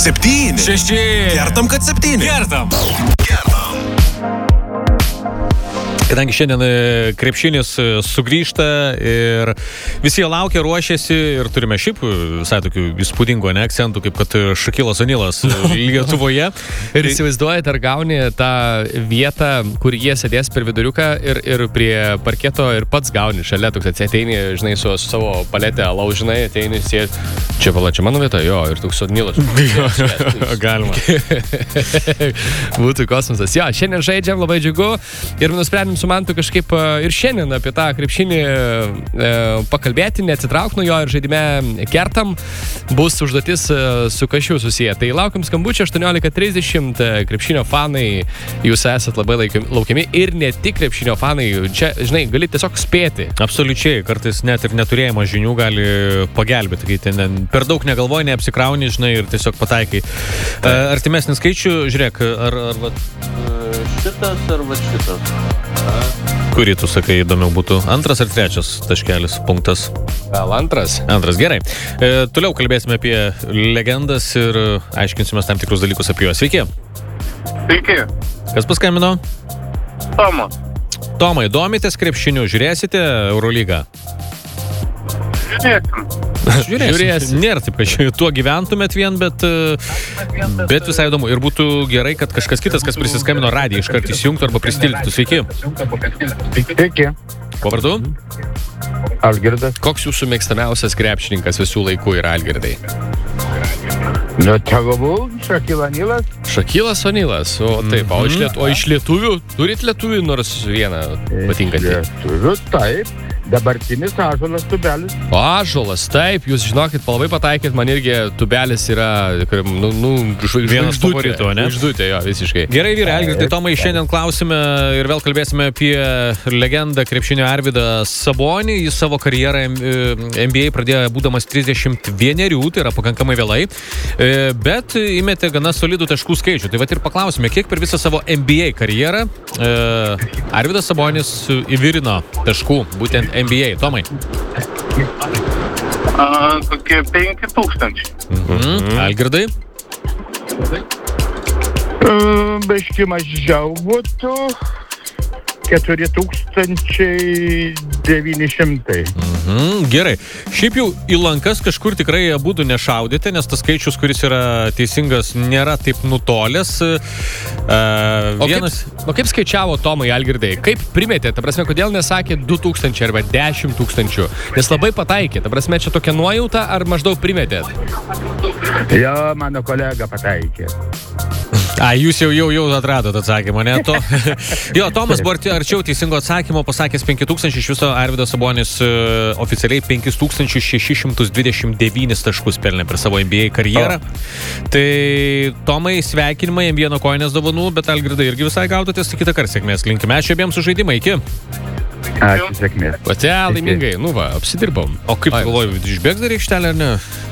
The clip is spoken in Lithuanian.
7. 6. Kertam, kad 7. Kertam. Kadangi šiandien krepšinis sugrįžta ir visi jie laukia, ruošiasi ir turime šiaip visai tokių įspūdingų akcentų, kaip kad Šakilas Onilas Lietuvoje. Ir įsivaizduojate, ar gauni tą vietą, kur jie sėdės per viduriuką ir prie parketo ir pats gauni šalia, toks ateini, žinai, su savo paletę alaus, žinai, ateini, sėdi, čia mano vieta, jo, ir toks Onilas. Galima. Būtų kosmosas. Jo, šiandien žaidžiam, labai džiugu ir nusprendėm su Mantu kažkaip ir šiandien apie tą krepšinį pakalbėti, neatsitrauk nuo jo ir žaidime kertam bus užduotis su Kašiu susiję. Tai laukiam skambučio 18:30, krepšinio fanai, jūs esat labai laukiami ir ne tik krepšinio fanai, čia, žinai, gali tiesiog spėti. Absoliučiai, kartais net ir neturėjimo žinių gali pagelbėti, kai ten per daug negalvoji, neapsikrauni, žinai, ir tiesiog pataikai. Artimesnį skaičių, žiūrėk, ar šitas, ar šitas? Kurį tu sakai įdomiau būtų? Antras ar trečias taškelis, punktas? Gal antras? Antras, gerai. Toliau kalbėsime apie legendas ir aiškinsime tam tikrus dalykus apie juos. Sveiki. Sveiki. Kas paskambino? Tomas. Tomai, domitės krepšiniu, žiūrėsite Eurolygą? Žiūrėsim. Nėra taip, kad tuo gyventumėt vien, bet visai įdomu. Ir būtų gerai, kad kažkas kitas, kas prisiskambino radiją, iškart įsijungtų arba pristildytų. Sveiki. Sveiki. Kuo vardu? Algirdas. Koks jūsų mėgstamiausias krepšininkas visų laikų yra, Algirdai? Nu, tegavau, Šakilas Onilas. Šakilas Onilas, o taip, o iš lietuvių, turit lietuvių nors vieną patinkantį? Lietuvių, taip. Dabartinis Ąžuolas Tubelis. O Ąžuolas, taip, jūs žinokit, labai pataikėt, man irgi Tubelis yra, vienas favoritų, ne? Žvaigždutė, jo, visiškai. Gerai, vyrai, Algirdai, Tomai, šiandien klausime ir vėl kalbėsime apie legendą krepšinio Arvydą Sabonį. Jis savo karjerą NBA pradėjo būdamas 31, tai yra pakankamai vėlai, bet įmetė gana solidų taškų skaičių. Tai vat ir paklausime, kiek per visą savo NBA karjerą Arvydas Sabonis įvirino taškų, būtent NBA. Tomai. Kokie 5000. Algirdai? Biški mažiau būtų 4900. Gerai. Šiaip jau į lankas kažkur tikrai abudu nešaudėte, nes tas skaičius, kuris yra teisingas, nėra taip nutolęs. O kaip skaičiavo Tomai, Algirdai? Kaip primetė? Ta prasme, kodėl nesakė 2000 arba 10 000? Nes labai pataikė. Ta prasme, čia tokia nuojauta ar maždaug primetėt? Jo, mano kolega pataikė. Jūs jau atradot atsakymą, ne? Jo, Tomas buvo arčiau teisingo atsakymo, pasakęs 5000, iš viso Arvydas Sabonis oficialiai 5629 taškus pelnė per savo NBA karjerą. Tai Tomai, sveikinimai, M1 koinės dovanų, bet Algirdai irgi visai gautotės, tai kitą kartą sėkmės linkime. Ačiū abiems už žaidimą, iki. Ačiū, sėkmės. Pate, laimingai, nu va, apsidirbom. O kaip galvoju, išbėgs dar aikštelę ar ne?